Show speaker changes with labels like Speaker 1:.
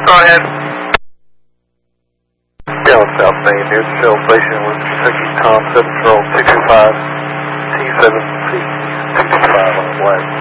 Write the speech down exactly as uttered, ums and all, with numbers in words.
Speaker 1: Go ahead.
Speaker 2: Yeah, South Main near the Shell Station with Kentucky Tom seven twelve two two five T seven C two two five on the black.